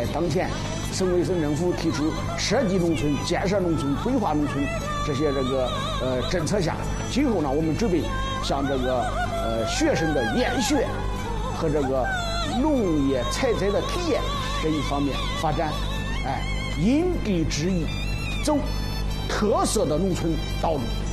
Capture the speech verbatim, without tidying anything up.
在当前，省委省政府提出设计农村、建设农村、规划农村这些这个呃政策下，今后呢，我们准备向这个呃学生的研学和这个农业采摘的体验这一方面发展，哎，因地制宜，走特色的农村道路。